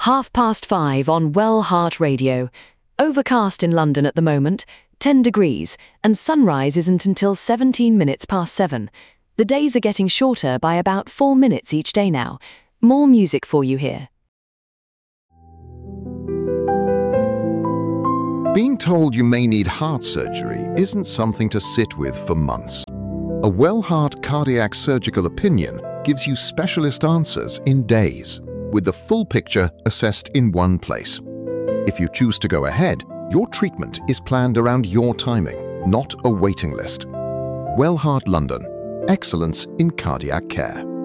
5:30 on Well Heart Radio. Overcast in London at the moment, 10 degrees, and sunrise isn't until 17 minutes past 7. The days are getting shorter by about 4 minutes each day now. More music for you here. Being told you may need heart surgery isn't something to sit with for months. A Well Heart cardiac surgical opinion gives you specialist answers in days, with the full picture assessed in one place. If you choose to go ahead, your treatment is planned around your timing, not a waiting list. Well Heart London. Excellence in cardiac care.